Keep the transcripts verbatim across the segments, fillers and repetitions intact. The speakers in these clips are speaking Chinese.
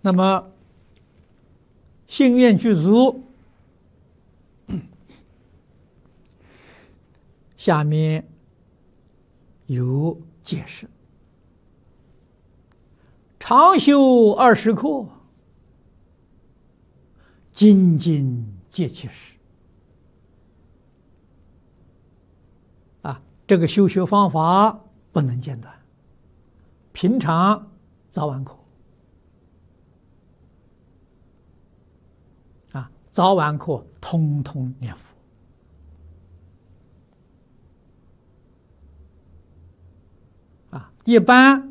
那么心愿具足，下面有解释：常修二十课，精进戒其事。啊，这个修学方法不能间断，平常早晚课。啊，早晚课通通念佛。啊，一般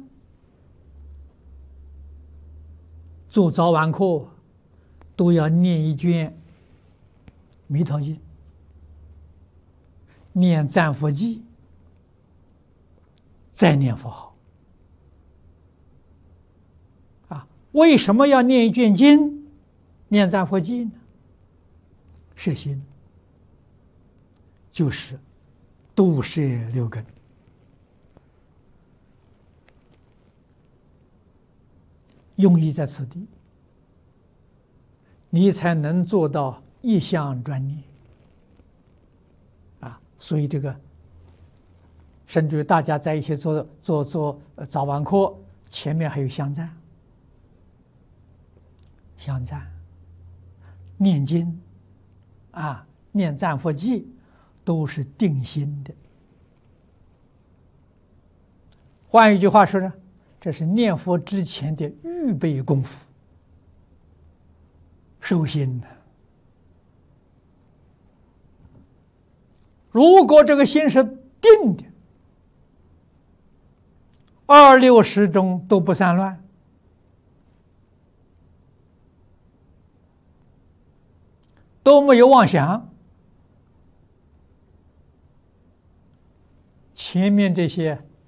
做早晚课都要念一卷《弥陀经》，念赞佛记，再念佛号。啊，为什么要念一卷经？念赞佛记呢？摄心，就是度摄六根。用意在此地，你才能做到一向专念。啊，所以这个，甚至于大家在一起做做做早晚课，前面还有香赞。香赞、念经啊、念赞佛记，都是定心的。换一句话说呢，这是念佛之前的预备功夫，收心的。如果这个心是定的，二六时中都不散乱，都没有妄想，前面这些